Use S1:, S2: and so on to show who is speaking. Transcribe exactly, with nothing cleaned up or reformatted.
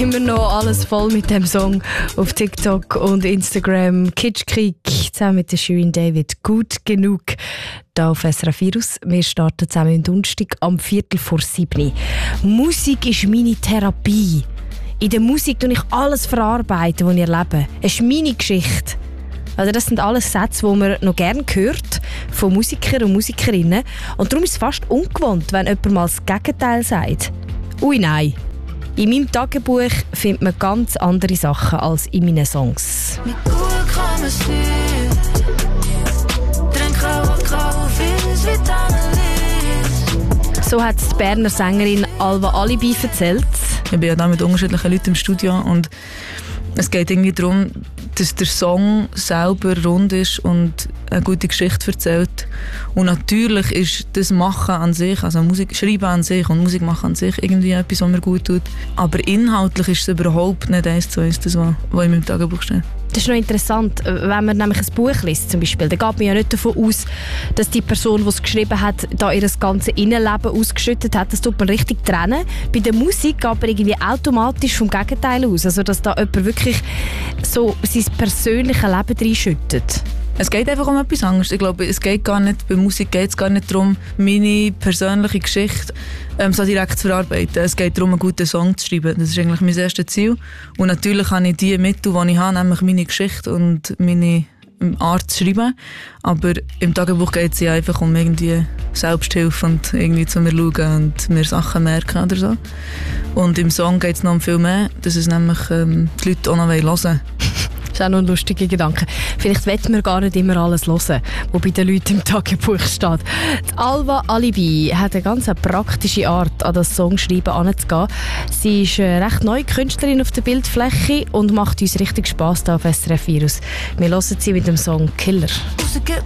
S1: Immer noch alles voll mit dem Song auf TikTok und Instagram. Kitschkrieg zusammen mit der Shirin David. Gut genug. Hier auf S R F Virus. Wir starten zusammen am Donnerstag am Viertel vor sieben. Musik ist meine Therapie. In der Musik tue ich alles verarbeiten, was ich erlebe. Es ist meine Geschichte. Also das sind alles Sätze, die man noch gerne hört von Musikern und Musikerinnen. Und darum ist es fast ungewohnt, wenn jemand mal das Gegenteil sagt. Ui, nein. In meinem Tagebuch findet man ganz andere Sachen als in meinen Songs. So hat die Berner Sängerin Alva Alibi erzählt.
S2: Ich bin ja da mit unterschiedlichen Leuten im Studio und es geht irgendwie darum, dass der Song selber rund ist und eine gute Geschichte erzählt. Und natürlich ist das Machen an sich, also Musik schreiben an sich und Musik machen an sich irgendwie etwas, was mir gut tut. Aber inhaltlich ist es überhaupt nicht eins zu eins, das, was in meinem Tagebuch steht.
S1: Das ist noch interessant, wenn man nämlich ein Buch liest zum Beispiel, dann geht man ja nicht davon aus, dass die Person, die es geschrieben hat, da ihr ganzes Innenleben ausgeschüttet hat. Das tut man richtig trennen. Bei der Musik geht man irgendwie automatisch vom Gegenteil aus. Also dass da jemand wirklich so sein persönliches Leben reinschüttet.
S2: Es geht einfach um etwas anderes. Ich glaube, es geht gar nicht, bei Musik geht es gar nicht darum, meine persönliche Geschichte ähm, so direkt zu verarbeiten. Es geht darum, einen guten Song zu schreiben. Das ist eigentlich mein erstes Ziel. Und natürlich habe ich die Mittel, die ich habe, nämlich meine Geschichte und meine Art zu schreiben. Aber im Tagebuch geht es ja einfach um irgendwie Selbsthilfe und irgendwie zu mir schauen und mir Sachen merken oder so. Und im Song geht es noch um viel mehr, dass es nämlich ähm, die Leute auch noch hören wollen.
S1: Das ist auch noch ein lustiger Gedanke. Vielleicht wollen wir gar nicht immer alles hören, was bei den Leuten im Tagebuch steht. Die Alva Alibi hat eine ganz praktische Art, an das Songschreiben heranzugehen. Sie ist eine recht neue Künstlerin auf der Bildfläche und macht uns richtig Spass hier auf S R F Virus. Wir hören sie mit dem Song «Killer».